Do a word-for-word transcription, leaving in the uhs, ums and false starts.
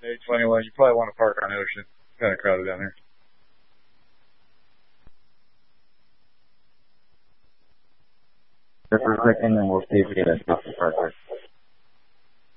eight twenty-one. You probably want to park on Ocean. It's kind of crowded down there. Just for a second, and we'll see if we get a spot to park there.